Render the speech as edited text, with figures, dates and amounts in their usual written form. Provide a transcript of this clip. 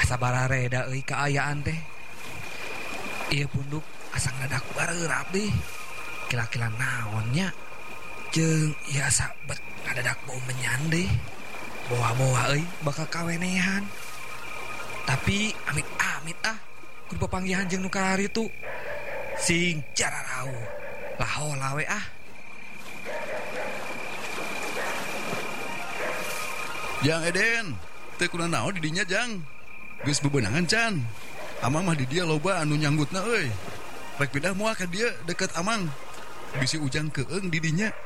Sabarareda euy kaayaan teh. Ieu punduk asang dadak bareurap deh. Kila-kila naonnya jeung ieu asa bet ngadadak bau menyan deh. Boa-boa euy bakal kawenehan. Tapi amit-amit kudu papanggihan jeung nu karari tu sing cararau. Lahola we Jang Eden, teu kuna naon di dinya Jang. Geus bebenangan can. Amang mah di dia loba anu nyanggutna euy. Rek pindah moal ka dieu deket Amang. Bisi Ujang keung di dinya.